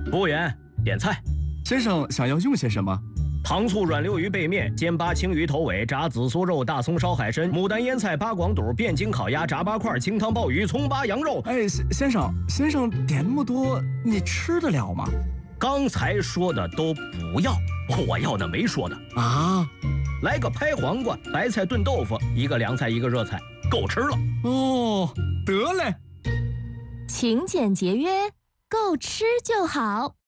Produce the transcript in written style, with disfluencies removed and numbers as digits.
服务员，点菜。 先生想要用些什么？ 糖醋软溜鱼背面、煎八青鱼头尾、炸紫苏肉、大葱烧海参、牡丹腌菜、八广肚、便筋烤鸭、炸八块、清汤鲍鱼、葱八羊肉。 哎，先生点那么多，你吃得了吗？ 刚才说的都不要，我要的没说的啊。 来个拍黄瓜、白菜炖豆腐，一个凉菜，一个热菜，够吃了。 哦，得嘞。 勤俭节约，够吃就好。